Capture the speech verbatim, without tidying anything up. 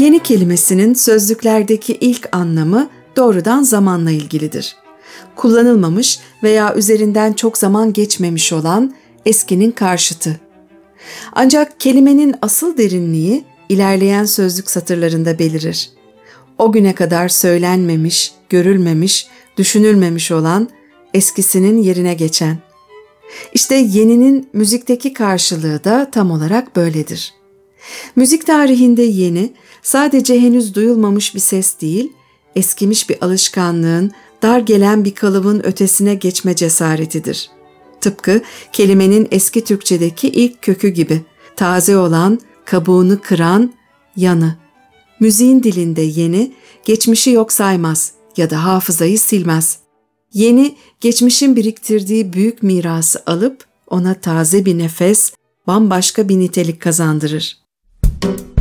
Yeni kelimesinin sözlüklerdeki ilk anlamı doğrudan zamanla ilgilidir. Kullanılmamış veya üzerinden çok zaman geçmemiş olan eskinin karşıtı. Ancak kelimenin asıl derinliği ilerleyen sözlük satırlarında belirir. O güne kadar söylenmemiş, görülmemiş, düşünülmemiş olan eskisinin yerine geçen. İşte yeninin müzikteki karşılığı da tam olarak böyledir. Müzik tarihinde yeni, sadece henüz duyulmamış bir ses değil, eskimiş bir alışkanlığın, dar gelen bir kalıbın ötesine geçme cesaretidir. Tıpkı kelimenin eski Türkçedeki ilk kökü gibi, taze olan, kabuğunu kıran, yanı. Müziğin dilinde yeni, geçmişi yok saymaz ya da hafızayı silmez. Yeni, geçmişin biriktirdiği büyük mirası alıp ona taze bir nefes, bambaşka bir nitelik kazandırır.